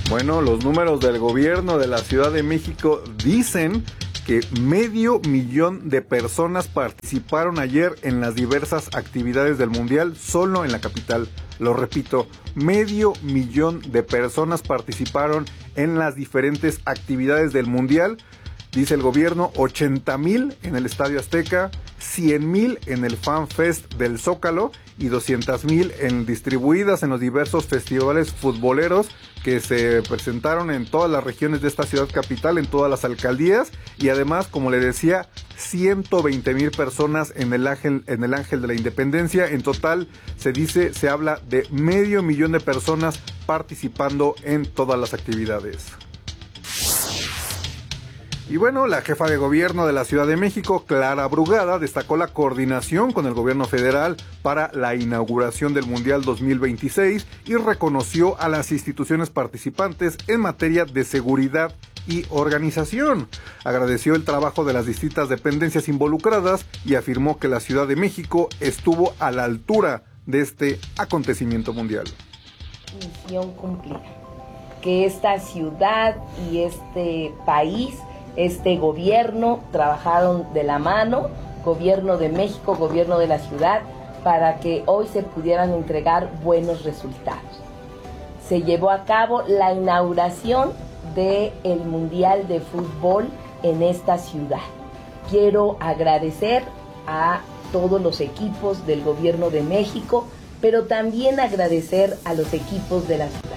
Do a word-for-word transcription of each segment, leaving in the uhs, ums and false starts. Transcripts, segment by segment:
Bueno, los números del gobierno de la Ciudad de México dicen que medio millón de personas participaron ayer en las diversas actividades del Mundial solo en la capital. Lo repito, medio millón de personas participaron en las diferentes actividades del Mundial. Dice el gobierno, ochenta mil en el Estadio Azteca, cien mil en el Fan Fest del Zócalo y doscientas mil en distribuidas en los diversos festivales futboleros que se presentaron en todas las regiones de esta ciudad capital, en todas las alcaldías, y además, como le decía, ciento veinte mil personas en el Ángel, en el Ángel de la Independencia. En total, se dice, se habla de medio millón de personas participando en todas las actividades. Y bueno, la jefa de gobierno de la Ciudad de México, Clara Brugada, destacó la coordinación con el gobierno federal para la inauguración del Mundial dos mil veintiséis y reconoció a las instituciones participantes en materia de seguridad y organización. Agradeció el trabajo de las distintas dependencias involucradas y afirmó que la Ciudad de México estuvo a la altura de este acontecimiento mundial. Misión cumplida. Que esta ciudad y este país, este gobierno trabajaron de la mano, gobierno de México, gobierno de la ciudad, para que hoy se pudieran entregar buenos resultados. Se llevó a cabo la inauguración del Mundial de Fútbol en esta ciudad. Quiero agradecer a todos los equipos del gobierno de México, pero también agradecer a los equipos de la ciudad.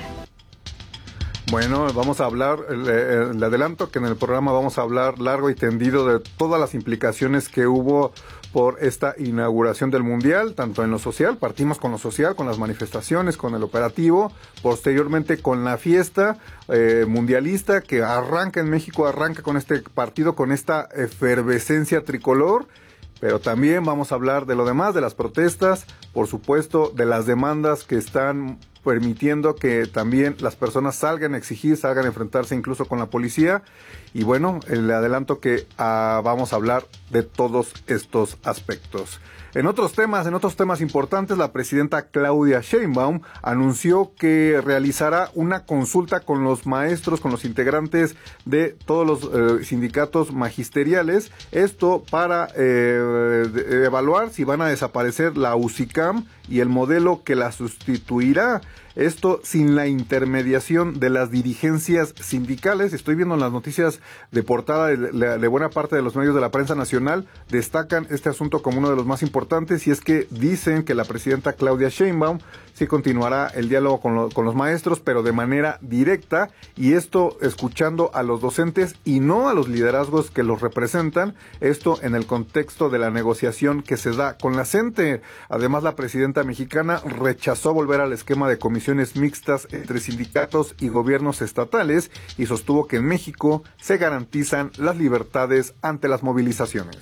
Bueno, vamos a hablar, le, le adelanto que en el programa vamos a hablar largo y tendido de todas las implicaciones que hubo por esta inauguración del Mundial, tanto en lo social, partimos con lo social, con las manifestaciones, con el operativo, posteriormente con la fiesta eh, mundialista que arranca en México, arranca con este partido, con esta efervescencia tricolor. Pero también vamos a hablar de lo demás, de las protestas, por supuesto, de las demandas que están permitiendo que también las personas salgan a exigir, salgan a enfrentarse incluso con la policía. Y bueno, le adelanto que ah, vamos a hablar de todos estos aspectos. En otros temas, en otros temas importantes, la presidenta Claudia Sheinbaum anunció que realizará una consulta con los maestros, con los integrantes de todos los eh, sindicatos magisteriales, esto para eh, de, evaluar si van a desaparecer la UCICAM y el modelo que la sustituirá. Esto sin la intermediación de las dirigencias sindicales. Estoy viendo en las noticias de portada de, de, de buena parte de los medios de la prensa nacional, destacan este asunto como uno de los más importantes, y es que dicen que la presidenta Claudia Sheinbaum sí continuará el diálogo con, lo, con los maestros, pero de manera directa, y esto escuchando a los docentes y no a los liderazgos que los representan, esto en el contexto de la negociación que se da con la CENTE. Además, la presidenta mexicana rechazó volver al esquema de comisiones mixtas entre sindicatos y gobiernos estatales y sostuvo que en México se garantizan las libertades ante las movilizaciones.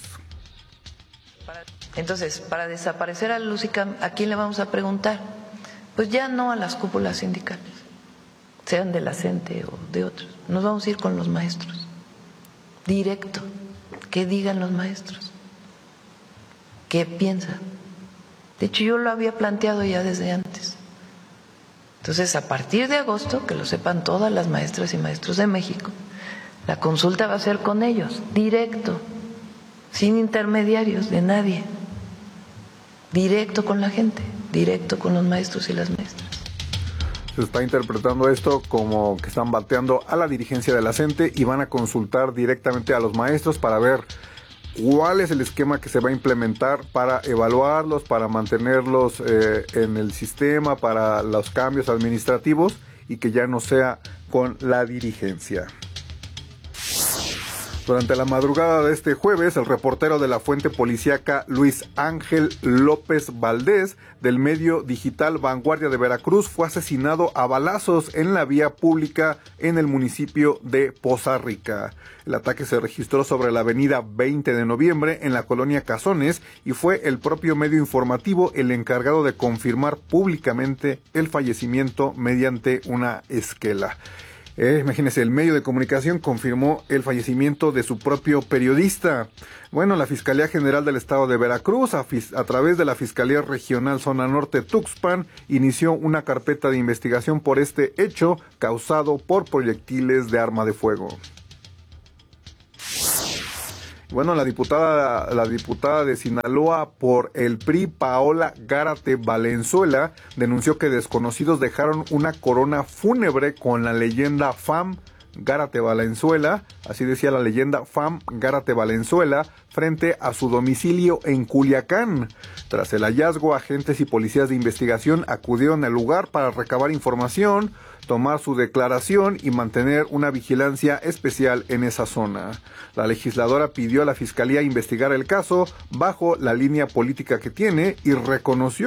Entonces, para desaparecer al UCICAM, ¿a quién le vamos a preguntar? Pues ya no a las cúpulas sindicales, sean de la CENTE o de otros. Nos vamos a ir con los maestros, directo, que digan los maestros, qué piensan. De hecho, yo lo había planteado ya desde antes. Entonces, a partir de agosto, que lo sepan todas las maestras y maestros de México, la consulta va a ser con ellos, directo, sin intermediarios de nadie, directo con la gente, directo con los maestros y las maestras. Se está interpretando esto como que están bateando a la dirigencia de la CENTE y van a consultar directamente a los maestros para ver cuál es el esquema que se va a implementar para evaluarlos, para mantenerlos eh, en el sistema, para los cambios administrativos y que ya no sea con la dirigencia. Durante la madrugada de este jueves, el reportero de la fuente policíaca Luis Ángel López Valdés, del medio digital Vanguardia de Veracruz, fue asesinado a balazos en la vía pública en el municipio de Poza Rica. El ataque se registró sobre la avenida veinte de noviembre en la colonia Cazones y fue el propio medio informativo el encargado de confirmar públicamente el fallecimiento mediante una esquela. Eh, imagínense, el medio de comunicación confirmó el fallecimiento de su propio periodista. Bueno, la Fiscalía General del Estado de Veracruz, a, a través de la Fiscalía Regional Zona Norte Tuxpan, inició una carpeta de investigación por este hecho causado por proyectiles de arma de fuego. Bueno, la diputada, la diputada de Sinaloa por el P R I, Paola Gárate Valenzuela, denunció que desconocidos dejaron una corona fúnebre con la leyenda F A M Gárate Valenzuela, así decía la leyenda F A M Gárate Valenzuela, frente a su domicilio en Culiacán. Tras el hallazgo, agentes y policías de investigación acudieron al lugar para recabar información, tomar su declaración y mantener una vigilancia especial en esa zona. La legisladora pidió a la Fiscalía investigar el caso bajo la línea política que tiene y reconoció